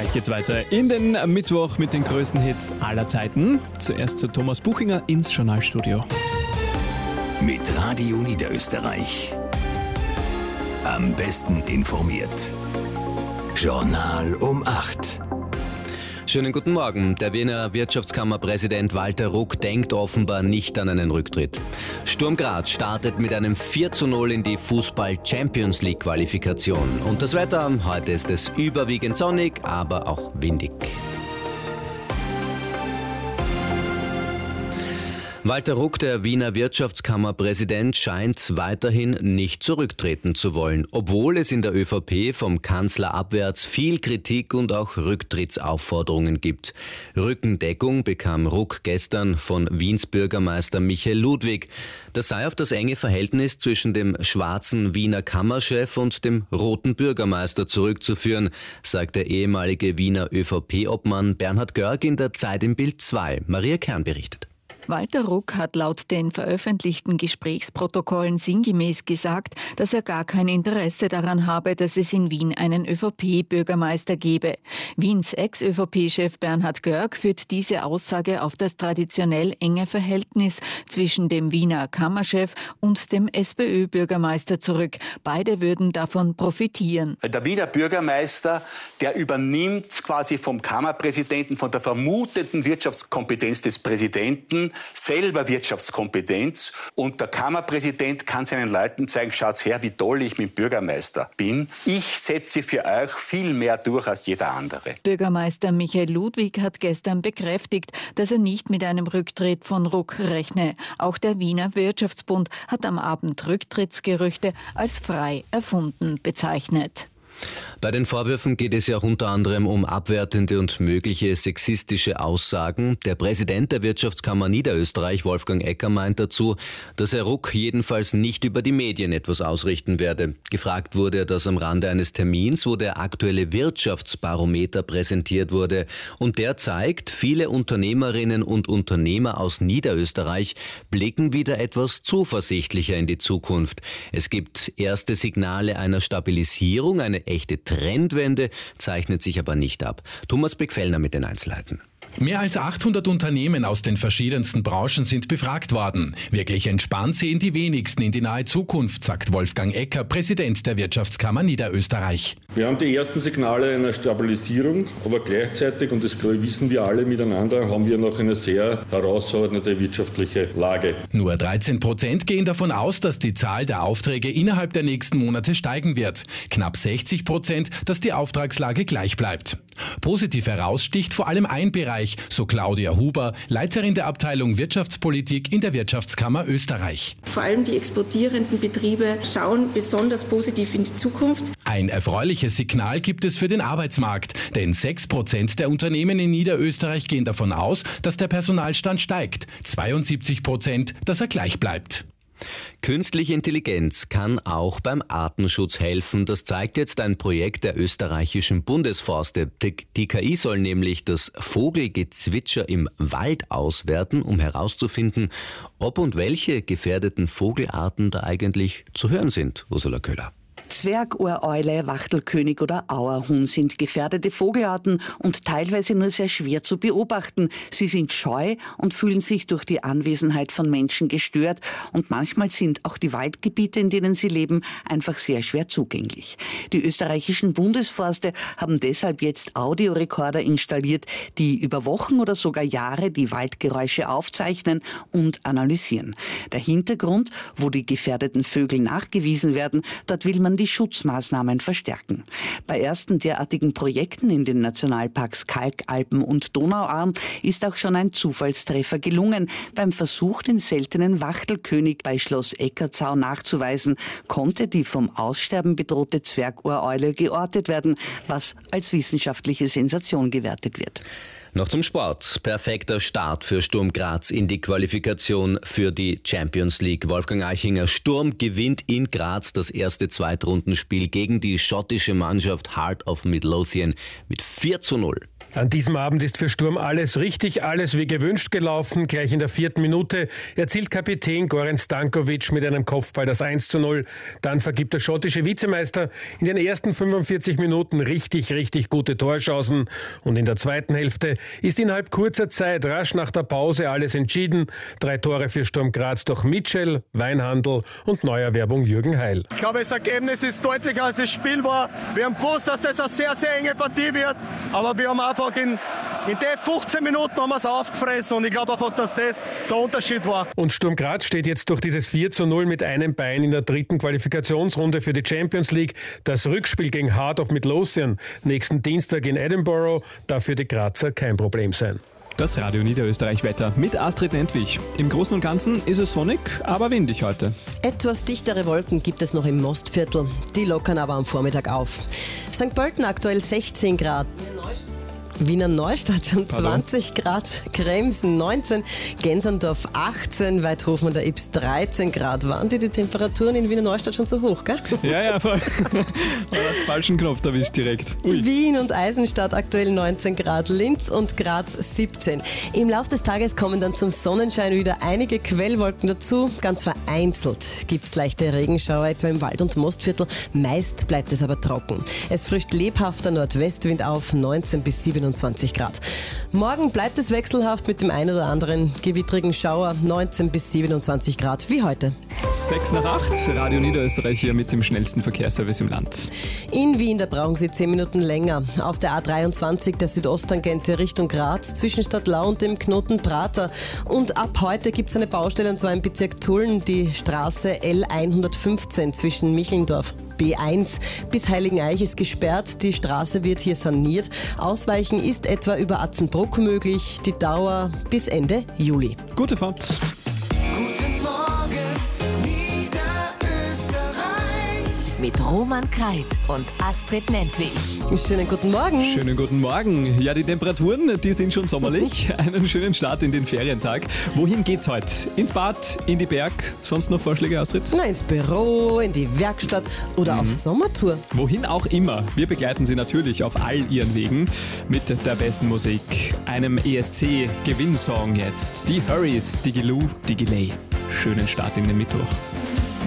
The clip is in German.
Geht's weiter in den Mittwoch mit den größten Hits aller Zeiten. Zuerst zu Thomas Buchinger ins Journalstudio. Mit Radio Niederösterreich. Am besten informiert. Journal um 8. Schönen guten Morgen. Der Wiener Wirtschaftskammerpräsident Walter Ruck denkt offenbar nicht an einen Rücktritt. Sturm Graz startet mit einem 4:0 in die Fußball-Champions-League-Qualifikation. Und das Wetter? Heute ist es überwiegend sonnig, aber auch windig. Walter Ruck, der Wiener Wirtschaftskammerpräsident, scheint weiterhin nicht zurücktreten zu wollen, obwohl es in der ÖVP vom Kanzler abwärts viel Kritik und auch Rücktrittsaufforderungen gibt. Rückendeckung bekam Ruck gestern von Wiens Bürgermeister Michael Ludwig. Das sei auf das enge Verhältnis zwischen dem schwarzen Wiener Kammerchef und dem roten Bürgermeister zurückzuführen, sagt der ehemalige Wiener ÖVP-Obmann Bernhard Görg in der Zeit im Bild 2. Maria Kern berichtet. Walter Ruck hat laut den veröffentlichten Gesprächsprotokollen sinngemäß gesagt, dass er gar kein Interesse daran habe, dass es in Wien einen ÖVP-Bürgermeister gebe. Wiens Ex-ÖVP-Chef Bernhard Görg führt diese Aussage auf das traditionell enge Verhältnis zwischen dem Wiener Kammerchef und dem SPÖ-Bürgermeister zurück. Beide würden davon profitieren. Der Wiener Bürgermeister, der übernimmt quasi vom Kammerpräsidenten, von der vermuteten Wirtschaftskompetenz des Präsidenten, selber Wirtschaftskompetenz, und der Kammerpräsident kann seinen Leuten zeigen, schaut her, wie toll ich mit Bürgermeister bin. Ich setze für euch viel mehr durch als jeder andere. Bürgermeister Michael Ludwig hat gestern bekräftigt, dass er nicht mit einem Rücktritt von Ruck rechne. Auch der Wiener Wirtschaftsbund hat am Abend Rücktrittsgerüchte als frei erfunden bezeichnet. Bei den Vorwürfen geht es ja auch unter anderem um abwertende und mögliche sexistische Aussagen. Der Präsident der Wirtschaftskammer Niederösterreich, Wolfgang Ecker, meint dazu, dass Herr Ruck jedenfalls nicht über die Medien etwas ausrichten werde. Gefragt wurde er das am Rande eines Termins, wo der aktuelle Wirtschaftsbarometer präsentiert wurde. Und der zeigt, viele Unternehmerinnen und Unternehmer aus Niederösterreich blicken wieder etwas zuversichtlicher in die Zukunft. Es gibt erste Signale einer Stabilisierung, eine echte Trendwende zeichnet sich aber nicht ab. Thomas Beck-Fellner mit den Einzelheiten. Mehr als 800 Unternehmen aus den verschiedensten Branchen sind befragt worden. Wirklich entspannt sehen die wenigsten in die nahe Zukunft, sagt Wolfgang Ecker, Präsident der Wirtschaftskammer Niederösterreich. Wir haben die ersten Signale einer Stabilisierung, aber gleichzeitig, und das wissen wir alle miteinander, haben wir noch eine sehr herausfordernde wirtschaftliche Lage. Nur 13% gehen davon aus, dass die Zahl der Aufträge innerhalb der nächsten Monate steigen wird. Knapp 60%, dass die Auftragslage gleich bleibt. Positiv heraussticht vor allem ein Bereich, so Claudia Huber, Leiterin der Abteilung Wirtschaftspolitik in der Wirtschaftskammer Österreich. Vor allem die exportierenden Betriebe schauen besonders positiv in die Zukunft. Ein erfreuliches Signal gibt es für den Arbeitsmarkt, denn 6% der Unternehmen in Niederösterreich gehen davon aus, dass der Personalstand steigt, 72%, dass er gleich bleibt. Künstliche Intelligenz kann auch beim Artenschutz helfen. Das zeigt jetzt ein Projekt der österreichischen Bundesforste. Die KI soll nämlich das Vogelgezwitscher im Wald auswerten, um herauszufinden, ob und welche gefährdeten Vogelarten da eigentlich zu hören sind. Ursula Köhler. Zwergohreule, Wachtelkönig oder Auerhuhn sind gefährdete Vogelarten und teilweise nur sehr schwer zu beobachten. Sie sind scheu und fühlen sich durch die Anwesenheit von Menschen gestört, und manchmal sind auch die Waldgebiete, in denen sie leben, einfach sehr schwer zugänglich. Die österreichischen Bundesforste haben deshalb jetzt Audiorekorder installiert, die über Wochen oder sogar Jahre die Waldgeräusche aufzeichnen und analysieren. Der Hintergrund: wo die gefährdeten Vögel nachgewiesen werden, dort will man die Schutzmaßnahmen verstärken. Bei ersten derartigen Projekten in den Nationalparks Kalkalpen und Donauauen ist auch schon ein Zufallstreffer gelungen. Beim Versuch, den seltenen Wachtelkönig bei Schloss Eckartsau nachzuweisen, konnte die vom Aussterben bedrohte Zwergohreule geortet werden, was als wissenschaftliche Sensation gewertet wird. Noch zum Sport. Perfekter Start für Sturm Graz in die Qualifikation für die Champions League. Wolfgang Eichinger, Sturm gewinnt in Graz das erste Zweitrundenspiel gegen die schottische Mannschaft Heart of Midlothian mit 4:0. An diesem Abend ist für Sturm alles richtig, alles wie gewünscht gelaufen. Gleich in der 4. Minute erzielt Kapitän Goran Stankovic mit einem Kopfball das 1:0. Dann vergibt der schottische Vizemeister in den ersten 45 Minuten richtig gute Torchancen. Und in der zweiten Hälfte ist innerhalb kurzer Zeit, rasch nach der Pause, alles entschieden. 3 Tore für Sturm Graz durch Mitchell, Weinhandl und Neuerwerbung Jürgen Heil. Ich glaube, das Ergebnis ist deutlicher als das Spiel war. Wir haben gewusst, dass das eine sehr enge Partie wird. Aber wir haben einfach in den 15 Minuten haben wir es aufgefressen und ich glaube einfach, dass das der Unterschied war. Und Sturm Graz steht jetzt durch dieses 4:0 mit einem Bein in der 3. Qualifikationsrunde für die Champions League. Das Rückspiel gegen Heart of Midlothian nächsten Dienstag in Edinburgh darf für die Grazer kein Problem sein. Das Radio Niederösterreich-Wetter mit Astrid Nentwich. Im Großen und Ganzen ist es sonnig, aber windig heute. Etwas dichtere Wolken gibt es noch im Mostviertel. Die lockern aber am Vormittag auf. St. Pölten aktuell 16 Grad. Wiener Neustadt schon 20 Grad, Krems 19, Gensendorf 18, Weidhofen und der Ybbs 13 Grad. Waren die Temperaturen in Wiener Neustadt schon so hoch, gell? Ja, voll. Falschen Knopf erwischt direkt. Ui. Wien und Eisenstadt aktuell 19 Grad, Linz und Graz 17. Im Laufe des Tages kommen dann zum Sonnenschein wieder einige Quellwolken dazu. Ganz vereinzelt gibt es leichte Regenschauer, etwa im Wald- und Mostviertel. Meist bleibt es aber trocken. Es frischt lebhafter Nordwestwind auf, 19 bis 27 Grad. Morgen bleibt es wechselhaft mit dem ein oder anderen gewittrigen Schauer, 19 bis 27 Grad wie heute. 7:06, Radio Niederösterreich hier mit dem schnellsten Verkehrsservice im Land. In Wien, da brauchen Sie 10 Minuten länger. Auf der A23 der Südosttangente Richtung Graz zwischen Stadtlau und dem Knoten Prater. Und ab heute gibt es eine Baustelle, und zwar im Bezirk Tulln, die Straße L115 zwischen Michelndorf B1 bis Heiligeneich ist gesperrt. Die Straße wird hier saniert. Ausweichen ist etwa über Atzenbruck möglich. Die Dauer bis Ende Juli. Gute Fahrt. Guten Morgen, Niederösterreich. Mit Roman Kreit und Astrid Nentwich. Schönen guten Morgen. Schönen guten Morgen. Ja, die Temperaturen, die sind schon sommerlich. Einen schönen Start in den Ferientag. Wohin geht's heute? Ins Bad, in die Berg? Sonst noch Vorschläge, Astrid? Na, ins Büro, in die Werkstatt oder auf Sommertour. Wohin auch immer. Wir begleiten Sie natürlich auf all Ihren Wegen mit der besten Musik. Einem ESC-Gewinnsong jetzt. Die Hurries, Digiloo, Digiley. Schönen Start in den Mittwoch.